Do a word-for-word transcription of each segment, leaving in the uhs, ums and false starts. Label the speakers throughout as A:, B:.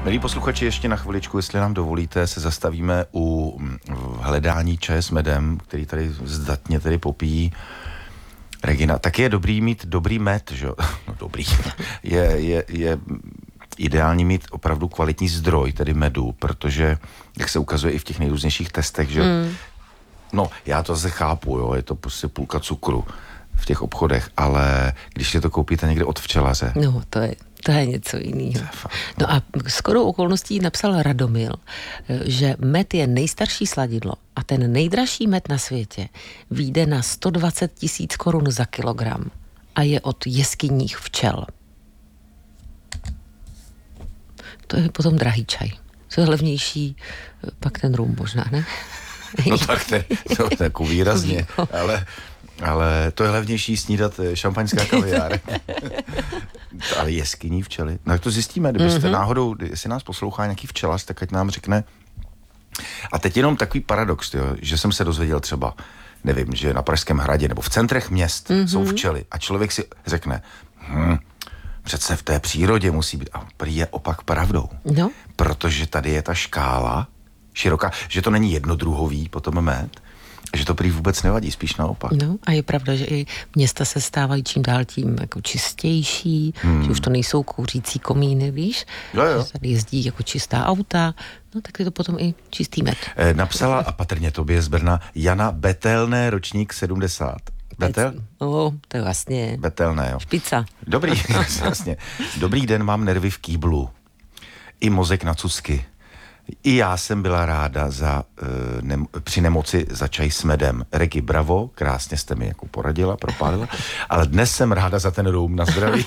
A: Milí posluchači, ještě na chviličku, jestli nám dovolíte, se zastavíme u hledání čaje s medem, který tady zdatně tedy popíjí Regina. Tak je dobrý mít dobrý med, že jo? No dobrý. Je, je, je ideální mít opravdu kvalitní zdroj, tedy medu, protože, jak se ukazuje i v těch nejrůznějších testech, že mm. no, já to zase chápu, jo, je to prostě půlka cukru v těch obchodech, ale když si to koupíte někde od včelaře.
B: No, to je, to je něco jiného. No a skoro okolností napsal Radomil, že med je nejstarší sladidlo a ten nejdražší med na světě vyjde na sto dvacet tisíc korun za kilogram a je od jeskyních včel. To je potom drahý čaj. Co je levnější, pak ten rum možná, ne?
A: No tak to je to jako výrazně, ale... Ale to je levnější snídat šampaňská kaviár. Ale jeskyní včely. No jak to zjistíme, kdybyste mm-hmm. náhodou, jestli nás poslouchá nějaký včelař, tak ať nám řekne. A teď jenom takový paradox, jo, že jsem se dozvěděl třeba, nevím, že na Pražském hradě nebo v centrech měst mm-hmm. jsou včely a člověk si řekne, hm, přece v té přírodě musí být. A prý je opak pravdou. No. Protože tady je ta škála široká, že to není jednodruhový potom med, že to prý vůbec nevadí, spíš naopak.
B: No a je pravda, že i města se stávají čím dál tím jako čistější, hmm. že už to nejsou kouřící komíny, víš?
A: Jo, jo.
B: Tady jezdí jako čistá auta, no tak je to potom i čistý med.
A: Eh, napsala, a patrně tobě z Brna, Jana Betelné, ročník sedmdesát. Betel?
B: No, to je vlastně...
A: Betelné, jo.
B: Špica.
A: Dobrý, vlastně. Dobrý den, mám nervy v kýblu. I mozek na cucky. I já jsem byla ráda za, e, ne, při nemoci za čaj s medem. Regi, bravo, krásně jste mi jako poradila, propálila, ale dnes jsem ráda za ten rum, na zdraví.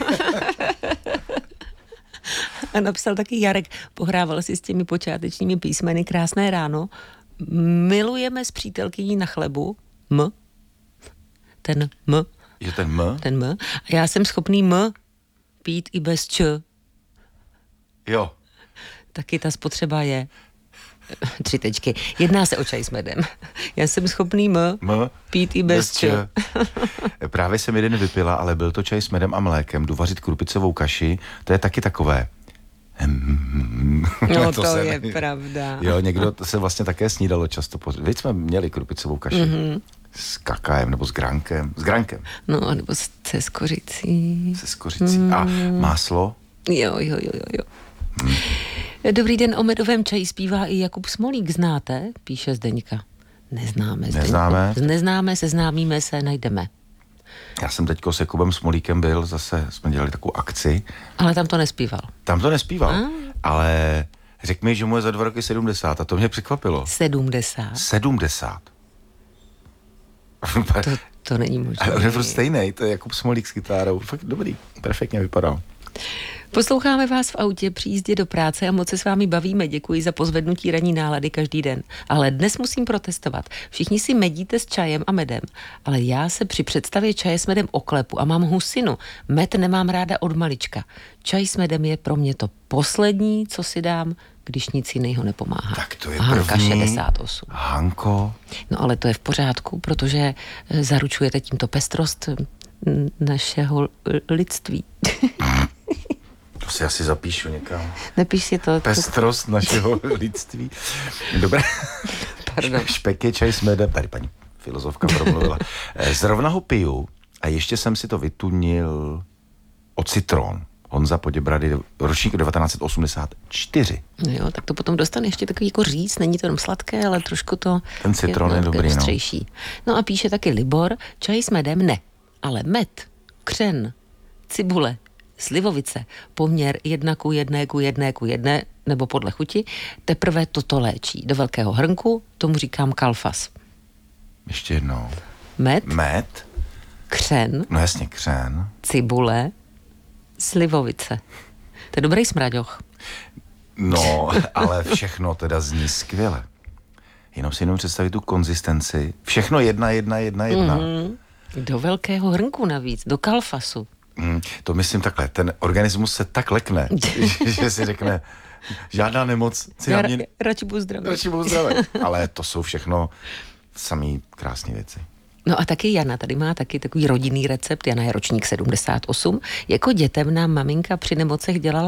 B: A napsal taky Jarek, pohrával si s těmi počátečními písmeny Krásné ráno. Milujeme s přítelkyní na chlebu. M. Ten M.
A: Je ten M?
B: Ten M. A já jsem schopný M pít i bez Č.
A: Jo.
B: Taky ta spotřeba je tři tečky. Jedná se o čaj s medem. Já jsem schopný M, M pít i bez, bez Č.
A: Právě jsem jeden vypila, ale byl to čaj s medem a mlékem. Jdu vařit krupicovou kaši. To je taky takové.
B: No to, to je ne... pravda.
A: Jo, někdo se vlastně také snídalo často. Víc jsme měli krupicovou kaši. Mm-hmm. S kakaem nebo s gránkem. S gránkem.
B: No, nebo se skořicí.
A: Se skořicí. Mm. A máslo?
B: Jo, jo, jo, jo. Hmm. Dobrý den, o medovém čaji zpívá i Jakub Smolík, znáte? Píše Zdeňka. Neznáme. Zdeňku.
A: Neznáme.
B: Neznáme, seznámíme se, najdeme.
A: Já jsem teďko s Jakubem Smolíkem byl, zase jsme dělali takovou akci.
B: Ale tam to nespíval.
A: Tam to nespíval, ah. ale řekl mi, že mu je za dva roky sedmdesát a to mě překvapilo.
B: sedmdesát?
A: sedmdesát.
B: To, to není možné.
A: Ale on je prostě stejnej, to je Jakub Smolík s kytárou. Fakt dobrý, perfektně vypadal.
B: Posloucháme vás v autě při jízdě do práce a moc se s vámi bavíme. Děkuji za pozvednutí ranní nálady každý den. Ale dnes musím protestovat. Všichni si medíte s čajem a medem, ale já se při představě čaje s medem oklepu a mám husinu. Med nemám ráda od malička. Čaj s medem je pro mě to poslední, co si dám, když nic jiného nepomáhá.
A: Tak to je
B: Hanka
A: první.
B: šedesát osm.
A: Hanko.
B: No ale to je v pořádku, protože zaručujete tímto pestrost našeho lidství.
A: To si asi zapíšu někam.
B: Nepíš si to.
A: Pestrost našeho lidství. Dobré.
B: Pardon.
A: Špek je čaj s medem. Tady paní filozofka promluvila. Zrovna ho piju a ještě jsem si to vytunil o citron. Honza Poděbrady, ročník devatenáct osmdesát čtyři.
B: No jo, tak to potom dostane ještě takový jako říct, není to jenom sladké, ale trošku to...
A: Ten citron je, je dobrý, no.
B: No a píše taky Libor, čaj s medem ne, ale med, křen, cibule, slivovice, poměr jedna ku jedné ku jedné ku jedné, nebo podle chuti, teprve toto léčí. Do velkého hrnku tomu říkám kalfas.
A: Ještě jednou.
B: Med.
A: Med.
B: Křen.
A: No jasně, křen.
B: Cibule. Slivovice. To je dobrý smraďoch.
A: No, ale všechno teda zní skvěle. Jenom si jenom představit tu konzistenci. Všechno jedna, jedna, jedna, jedna.
B: Mm-hmm. Do velkého hrnku navíc, do kalfasu.
A: Mm, to myslím takhle, ten organismus se tak lekne, že si řekne, žádná nemoc.
B: Já mě... radši budu zdravý.
A: Radši budu zdravý. Ale to jsou všechno samý krásné věci.
B: No a taky Jana tady má taky takový rodinný recept. Jana je ročník sedmdesát osm. Jako dětem nám maminka při nemocech dělala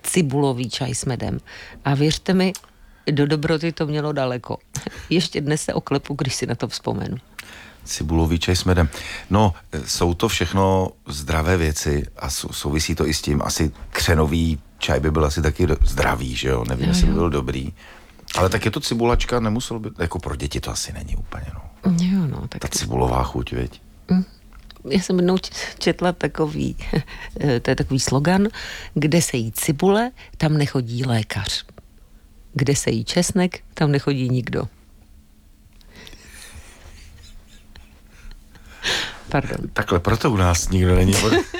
B: cibulový čaj s medem. A věřte mi, do dobroty to mělo daleko. Ještě dnes se oklepu, když si na to vzpomenu.
A: Cibulový čaj s medem. No, jsou to všechno zdravé věci a souvisí to i s tím. Asi křenový čaj by byl asi taky zdravý, že jo? Nevím, jestli by byl dobrý. Ale tak je to cibulačka, nemuselo by... Jako pro děti to asi není úplně, no.
B: Jo, no. Tak
A: ta cibulová chuť, viď?
B: Mm. Já jsem jednou četla takový, to je takový slogan, kde se jí cibule, tam nechodí lékař. Kde se jí česnek, tam nechodí nikdo. Pardon.
A: Takhle, proto u nás nikdo není.